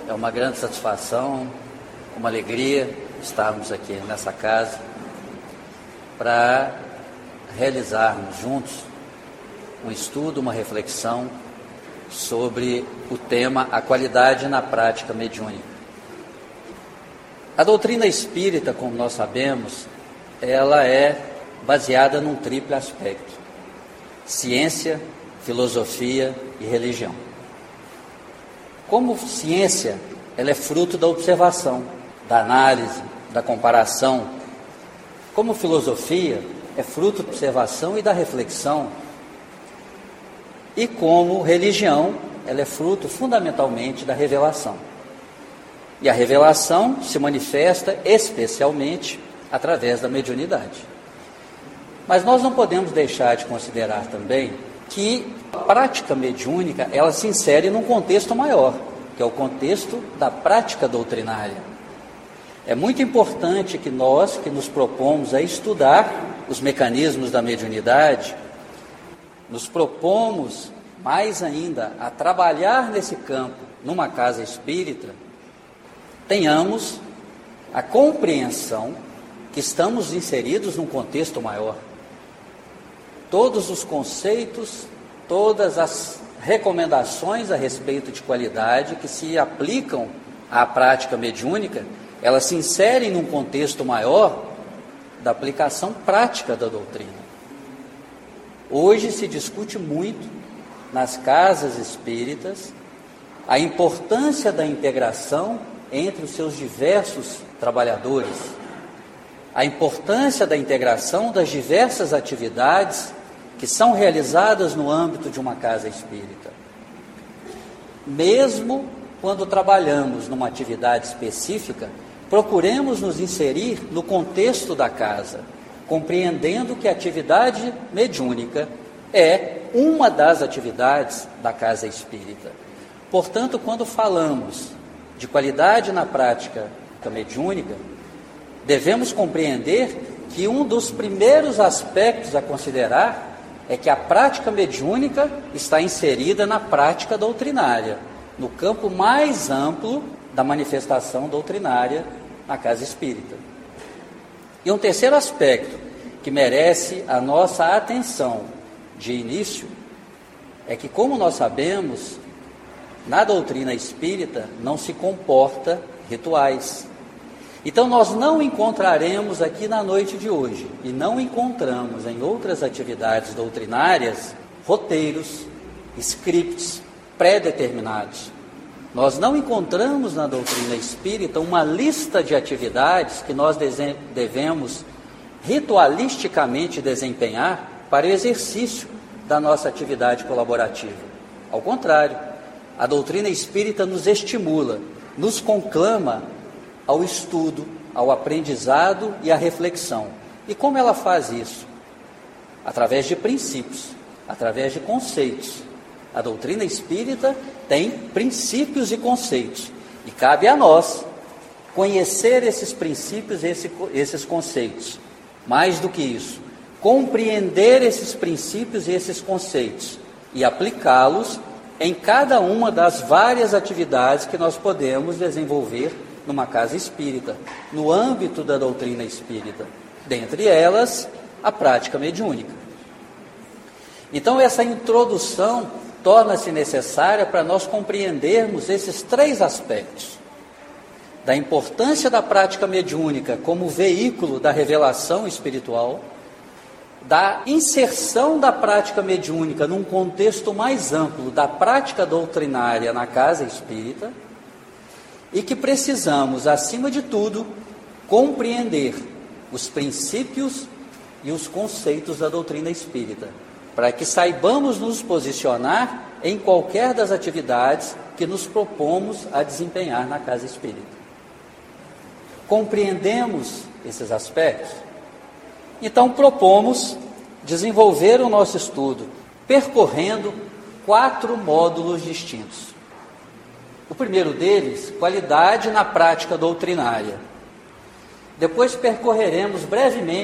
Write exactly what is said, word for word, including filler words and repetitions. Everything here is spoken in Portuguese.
É uma grande satisfação, uma alegria estarmos aqui nessa casa para realizarmos juntos um estudo, uma reflexão sobre o tema a qualidade na prática mediúnica. A doutrina espírita, como nós sabemos, ela é baseada num triplo aspecto: ciência, filosofia e religião. Como ciência, ela é fruto da observação, da análise, da comparação. Como filosofia, é fruto da observação e da reflexão. E como religião, ela é fruto fundamentalmente da revelação. E a revelação se manifesta especialmente através da mediunidade. Mas nós não podemos deixar de considerar também que a prática mediúnica, ela se insere num contexto maior, que é o contexto da prática doutrinária. É muito importante que nós, que nos propomos a estudar os mecanismos da mediunidade, nos propomos mais ainda a trabalhar nesse campo numa casa espírita, tenhamos a compreensão que estamos inseridos num contexto maior. Todos os conceitos, todas as recomendações a respeito de qualidade que se aplicam à prática mediúnica, elas se inserem num contexto maior da aplicação prática da doutrina. Hoje se discute muito nas casas espíritas a importância da integração entre os seus diversos trabalhadores, a importância da integração das diversas atividades que são realizadas no âmbito de uma casa espírita. Mesmo quando trabalhamos numa atividade específica, procuremos nos inserir no contexto da casa, compreendendo que a atividade mediúnica é uma das atividades da casa espírita. Portanto, quando falamos de qualidade na prática mediúnica, devemos compreender que um dos primeiros aspectos a considerar é que a prática mediúnica está inserida na prática doutrinária, no campo mais amplo da manifestação doutrinária na casa espírita. E um terceiro aspecto que merece a nossa atenção de início é que, como nós sabemos, na doutrina espírita não se comporta rituais. Então nós não encontraremos aqui na noite de hoje, e não encontramos em outras atividades doutrinárias, roteiros, scripts pré-determinados. Nós não encontramos na doutrina espírita uma lista de atividades que nós devemos ritualisticamente desempenhar para o exercício da nossa atividade colaborativa. Ao contrário, a doutrina espírita nos estimula, nos conclama ao estudo, ao aprendizado e à reflexão. E como ela faz isso? Através de princípios, através de conceitos. A doutrina espírita tem princípios e conceitos, e cabe a nós conhecer esses princípios e esse, esses conceitos. Mais do que isso, compreender esses princípios e esses conceitos e aplicá-los em cada uma das várias atividades que nós podemos desenvolver numa casa espírita, no âmbito da doutrina espírita, dentre elas, a prática mediúnica. Então, essa introdução torna-se necessária para nós compreendermos esses três aspectos: da importância da prática mediúnica como veículo da revelação espiritual, da inserção da prática mediúnica num contexto mais amplo da prática doutrinária na casa espírita, e que precisamos, acima de tudo, compreender os princípios e os conceitos da doutrina espírita, para que saibamos nos posicionar em qualquer das atividades que nos propomos a desempenhar na casa espírita. Compreendemos esses aspectos? Então propomos desenvolver o nosso estudo percorrendo quatro módulos distintos. O primeiro deles, qualidade na prática doutrinária. Depois percorreremos brevemente